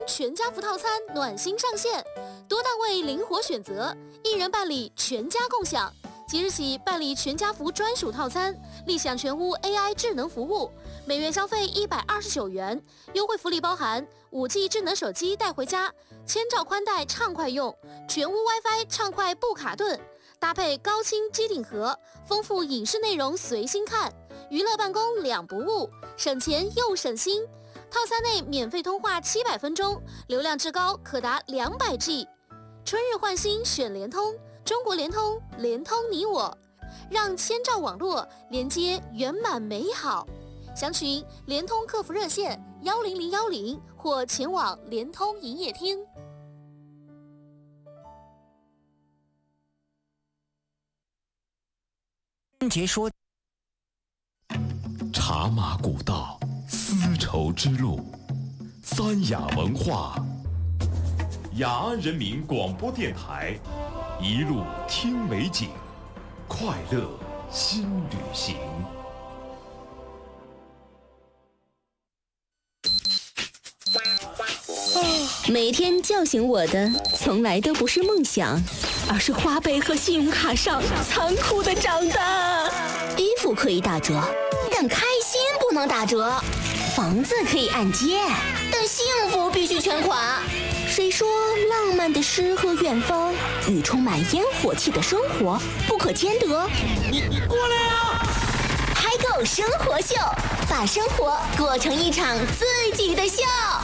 全家福套餐暖心上线，多档位灵活选择，一人办理全家共享。即日起办理全家福专属套餐，立享全屋 AI 智能服务，每月消费129元，优惠福利包含5G 智能手机带回家，1000兆宽带畅快用，全屋 WiFi 畅快不卡顿，搭配高清机顶盒，丰富影视内容随心看，娱乐办公两不误，省钱又省心。套餐内免费通话700分钟，流量至高可达200G。春日换新选联通，中国联通，联通你我，让1000兆网络连接圆满美好。详询联通客服热线10010或前往联通营业厅。 节说茶马古道，丝绸之路，三雅文化，雅安人民广播电台，一路听美景，快乐新旅行。 每天叫醒我的从来都不是梦想，而是花呗和信用卡上残酷的账单。衣服可以打折，但开心不能打折；房子可以按揭，但幸福必须全款。谁说浪漫的诗和远方与充满烟火气的生活不可兼得？ 你过来呀！ 嗨购生活秀，把生活过成一场自己的秀。